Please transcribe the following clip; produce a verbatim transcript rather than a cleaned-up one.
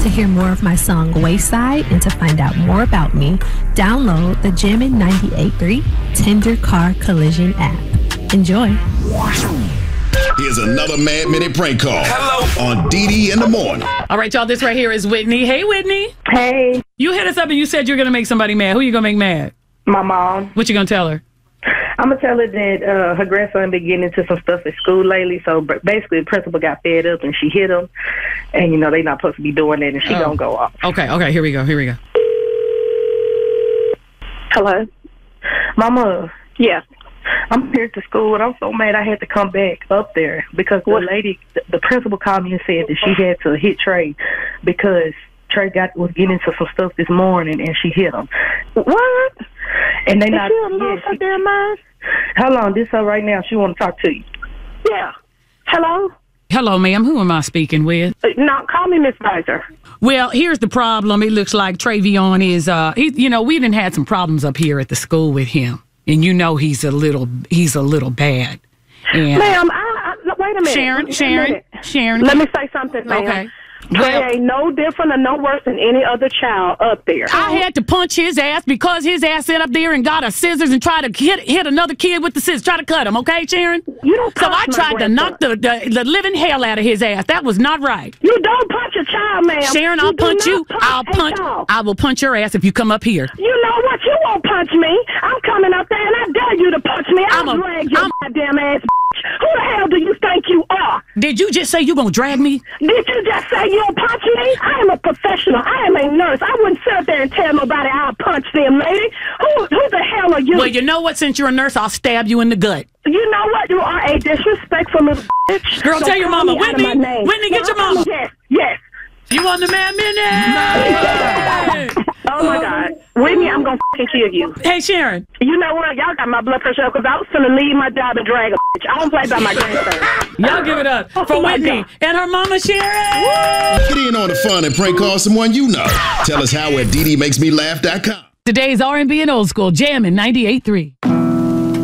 To hear more of my song Wayside and to find out more about me, download the Jammin' ninety-eight point three Tender Car Collision app. Enjoy. Here's another Mad Minute prank call. Hello. On D D in the morning. All right, y'all, this right here is Whitney. Hey, Whitney. Hey. You hit us up and you said you're going to make somebody mad. Who you going to make mad? My mom. What you going to tell her? I'm going to tell her that uh, her grandson been getting into some stuff at school lately. So basically, the principal got fed up and she hit him. And, you know, they not supposed to be doing that. And she oh. going to go off. Okay, okay. Here we go. Here we go. Hello? Mama. Yeah. I'm here at the school, and I'm so mad I had to come back up there because the lady, the, the principal called me and said that she had to hit Trey because Trey got was getting into some stuff this morning, and she hit him. What? And they Is not. She lost her damn mind? Hold on, this her right now. She want to talk to you. Yeah. Hello. Hello, ma'am. Who am I speaking with? Uh, no, call me Miss Visor. Well, here's the problem. It looks like Travion is, uh, he, you know, we done had some problems up here at the school with him. And you know he's a little he's a little bad. And ma'am, I, I, wait a minute. Sharon, Sharon, Sharon. Let me say something, ma'am. Okay. Trey well, ain't no different or no worse than any other child up there. I had to punch his ass because his ass sat up there and got a scissors and tried to hit hit another kid with the scissors, try to cut him. Okay, Sharon? You don't so I tried to knock the, the the living hell out of his ass. That was not right. You don't punch a child, ma'am. Sharon, I'll you punch you. Punch I'll punch. I will punch your ass if you come up here. You know what? You won't punch me. I'm coming up there and I dare you to punch me. I'll I'm drag a, your I'm, goddamn ass. Who the hell do you think you are? Did you just say you gonna drag me? Did you just say you'll punch me? I am a professional. I am a nurse. I wouldn't sit up there and tell nobody I'll punch them, lady. Who who the hell are you? Well, you know what? Since you're a nurse, I'll stab you in the gut. You know what? You are a disrespectful little bitch. Girl, so tell your mama. Whitney, Whitney, get your mama. Yes, yes. You want the Mad Minute? Oh, my God. Whitney, I'm going to fucking kill you. Hey, Sharon. You know what? Y'all got my blood pressure up because I was going to leave my job and drag a bitch. I don't play by my grandson. Y'all give it up for oh Whitney and her mama, Sharon. Woo! Get in on the fun and prank call someone you know. Tell us how at D D makes me laugh dot com. Today's R and B and old school, Jammin' ninety-eight point three.